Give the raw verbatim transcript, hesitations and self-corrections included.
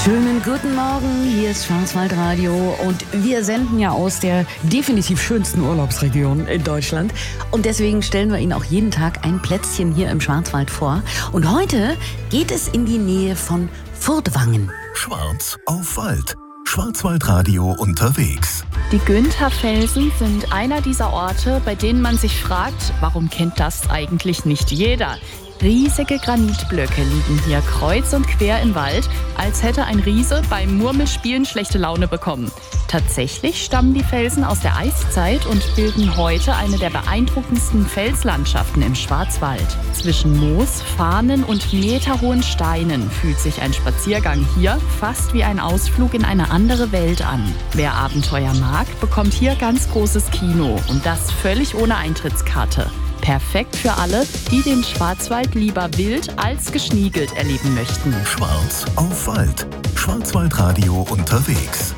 Schönen guten Morgen, hier ist Schwarzwaldradio und wir senden ja aus der definitiv schönsten Urlaubsregion in Deutschland und deswegen stellen wir Ihnen auch jeden Tag ein Plätzchen hier im Schwarzwald vor und heute geht es in die Nähe von Furtwangen. Schwarz auf Wald. Schwarzwaldradio unterwegs. Die Güntherfelsen sind einer dieser Orte, bei denen man sich fragt, warum kennt das eigentlich nicht jeder? Riesige Granitblöcke liegen hier kreuz und quer im Wald, als hätte ein Riese beim Murmelspielen schlechte Laune bekommen. Tatsächlich stammen die Felsen aus der Eiszeit und bilden heute eine der beeindruckendsten Felslandschaften im Schwarzwald. Zwischen Moos, Farnen und meterhohen Steinen fühlt sich ein Spaziergang hier fast wie ein Ausflug in eine andere Welt an. Wer Abenteuer mag, bekommt hier ganz großes Kino und das völlig ohne Eintrittskarte. Perfekt für alle, die den Schwarzwald lieber wild als geschniegelt erleben möchten. Schwarz auf Wald. Schwarzwaldradio unterwegs.